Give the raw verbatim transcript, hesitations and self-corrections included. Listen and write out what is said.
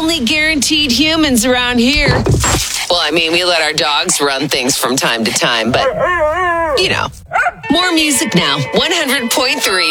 only guaranteed humans around here. Well, I mean, we let our dogs run things from time to time, but, you know. More music now. one hundred point three